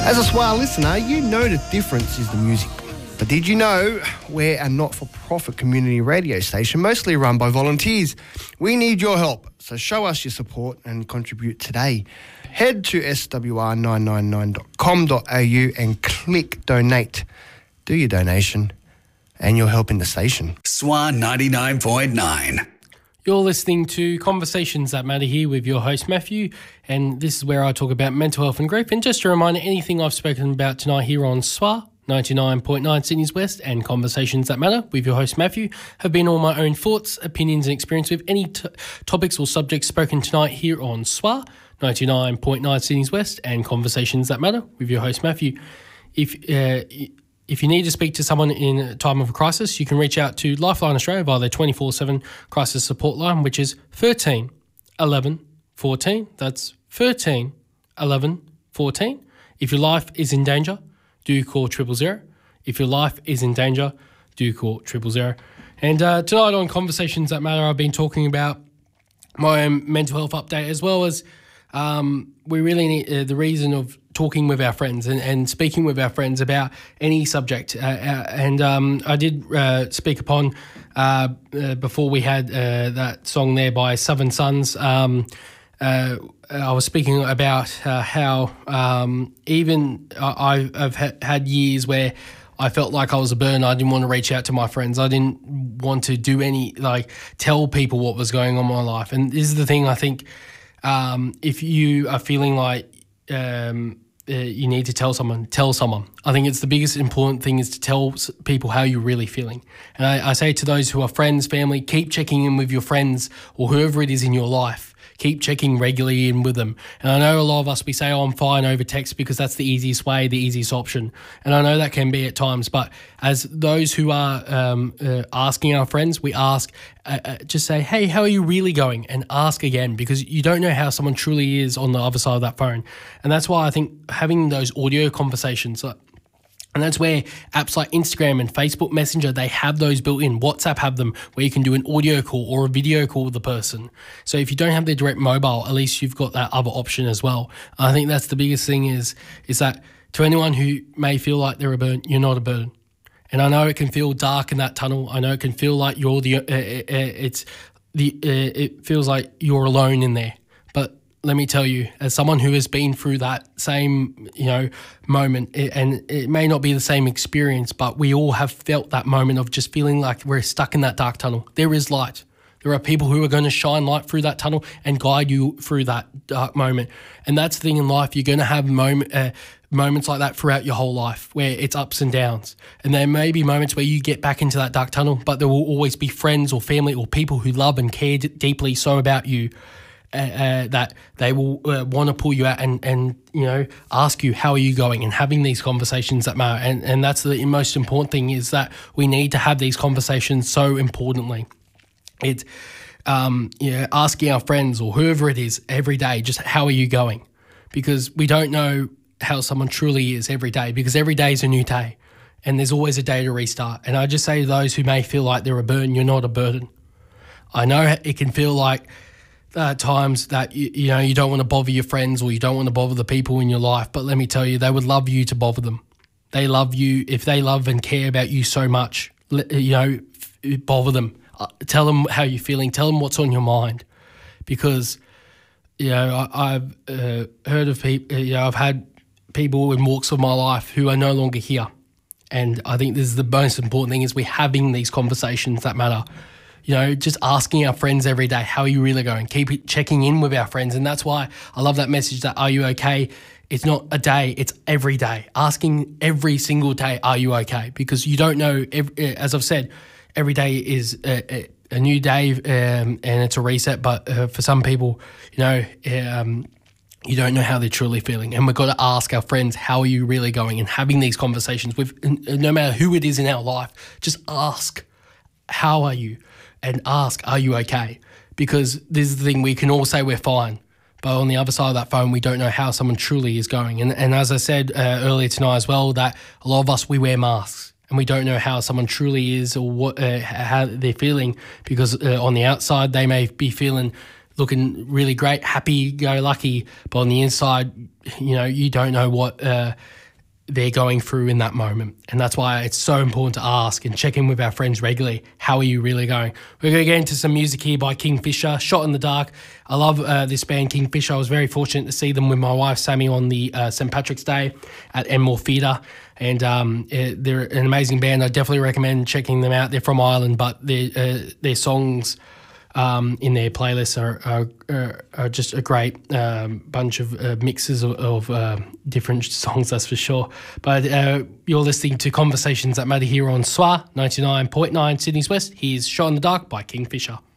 As a SWAR listener, you know the difference is the music. But did you know we're a not-for-profit community radio station, mostly run by volunteers? We need your help, so show us your support and contribute today. Head to swr999.com.au and click donate. Do your donation and you're helping the station. SWAR 99.9. You're listening to Conversations That Matter here with your host Matthew, and this is where I talk about mental health and grief. And just a reminder, anything I've spoken about tonight here on SWAR 99.9 Sydney's West and Conversations That Matter with your host Matthew have been all my own thoughts, opinions and experience with any topics or subjects spoken tonight here on SWAR 99.9 Sydney's West and Conversations That Matter with your host Matthew. If you need to speak to someone in a time of a crisis, you can reach out to Lifeline Australia via their 24/7 crisis support line, which is 13 11 14. That's 13 11 14. If your life is in danger, do call 000. If your life is in danger, do call 000. And tonight on Conversations That Matter, I've been talking about my own mental health update, as well as we really need the reason of talking with our friends and speaking with our friends about any subject. I did speak upon, before we had that song there by Southern Sons, I was speaking about how even I've had years where I felt like I was a burden. I didn't want to reach out to my friends. I didn't want to do tell people what was going on in my life. And this is the thing, I think, if you are feeling like you need to tell someone, tell someone. I think it's the biggest important thing is to tell people how you're really feeling. And I say to those who are friends, family, keep checking in with your friends or whoever it is in your life. Keep checking regularly in with them. And I know a lot of us, we say, oh, I'm fine over text because that's the easiest way, the easiest option. And I know that can be at times, but as those who are asking our friends, we ask, just say, hey, how are you really going? And ask again, because you don't know how someone truly is on the other side of that phone. And that's why I think having those audio conversations, and that's where apps like Instagram and Facebook Messenger, they have those built in. WhatsApp have them where you can do an audio call or a video call with the person. So if you don't have their direct mobile, at least you've got that other option as well. I think that's the biggest thing is that to anyone who may feel like they're a burden, you're not a burden. And I know it can feel dark in that tunnel. I know it can feel like it feels like you're alone in there. But let me tell you, as someone who has been through that same, moment, and it may not be the same experience, but we all have felt that moment of just feeling like we're stuck in that dark tunnel. There is light. There are people who are going to shine light through that tunnel and guide you through that dark moment. And that's the thing in life. You're going to have moments like that throughout your whole life where it's ups and downs. And there may be moments where you get back into that dark tunnel, but there will always be friends or family or people who love and care deeply so about you that they will want to pull you out and ask you, how are you going, and having these conversations that matter. And that's the most important thing, is that we need to have these conversations so importantly. It's asking our friends or whoever it is every day, just how are you going? Because we don't know how someone truly is every day, because every day is a new day and there's always a day to restart. And I just say to those who may feel like they're a burden, you're not a burden. I know it can feel like times that you don't want to bother your friends or you don't want to bother the people in your life, but let me tell you, they would love you to bother them. They love you. If they love and care about you so much, bother them. Tell them how you're feeling. Tell them what's on your mind, because I've heard of people. I've had people in walks of my life who are no longer here, and I think this is the most important thing: is we're having these conversations that matter. Just asking our friends every day, how are you really going? Keep checking in with our friends. And that's why I love that message that, are you okay? It's not a day, it's every day. Asking every single day, are you okay? Because you don't know, as I've said, every day is a new day and it's a reset. But for some people, you don't know how they're truly feeling. And we've got to ask our friends, how are you really going? And having these conversations with, no matter who it is in our life, just ask, how are you? And ask, are you okay? Because this is the thing, we can all say we're fine, but on the other side of that phone, we don't know how someone truly is going. And as I said earlier tonight as well, that a lot of us, we wear masks and we don't know how someone truly is or how they're feeling, because on the outside, they may be feeling looking really great, happy-go-lucky, but on the inside, you don't know what they're going through in that moment. And that's why it's so important to ask and check in with our friends regularly. How are you really going? We're going to get into some music here by Kingfisher, Shot in the Dark. I love this band, Kingfisher. I was very fortunate to see them with my wife, Sammy, on the St. Patrick's Day at Enmore Theatre. And they're an amazing band. I definitely recommend checking them out. They're from Ireland, but their songs in their playlists are just a great bunch of mixes of different songs, that's for sure. But you're listening to Conversations That Matter here on SWA 99.9 Sydney's West. Here's Shot in the Dark by Kingfisher.